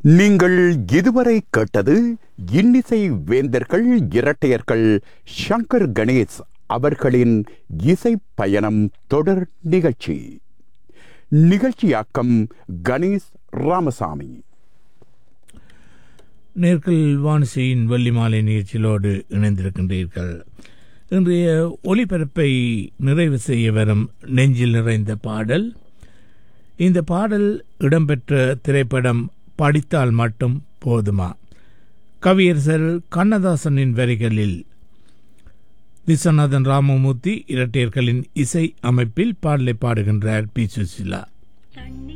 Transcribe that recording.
நீங்கள் இதுவரை கேட்டது இன்னிசை வேந்தர்கள் இரட்டையர்கள் சங்கர் கணேஷ் அவர்களின் இசை பயணம் தொடர் நிகழ்ச்சி. நிகழ்ச்சியாக்கம் கணேஷ் ராமசாமி. நேர்கள் வானிசையின் வெள்ளி மாலை நிகழ்ச்சியோடு இணைந்திருக்கின்றீர்கள். இன்றைய ஒலிபரப்பை நிறைவு செய்ய வரும் நெஞ்சில் நிறைந்த பாடல். இந்த பாடல் இடம்பெற்ற திரைப்படம் படித்தால் மட்டும் போதுமா. கவியரசர் கண்ணதாசனின் வரிகளில் விஸ்வநாதன் ராமமூர்த்தி இரட்டையர்களின் இசை அமைப்பில் பாடலை பாடுகின்றார் பி. சுசீலா.